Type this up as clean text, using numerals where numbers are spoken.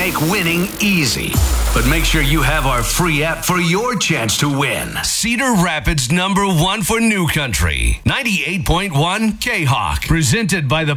make winning easy. But make sure you have our free app for your chance to win. Cedar Rapids #1 for New Country. 98.1 K-Hawk. Presented by the